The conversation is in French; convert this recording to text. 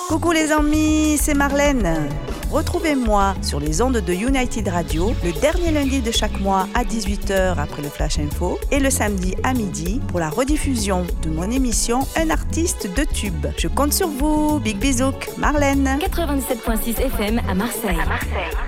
Coucou les amis, c'est Marlène. Retrouvez-moi sur les ondes de United Radio le dernier lundi de chaque mois à 18h après le Flash Info et le samedi à midi pour la rediffusion de mon émission Un artiste de tube. Je compte sur vous. Big bisous, Marlène. 97.6 FM à Marseille.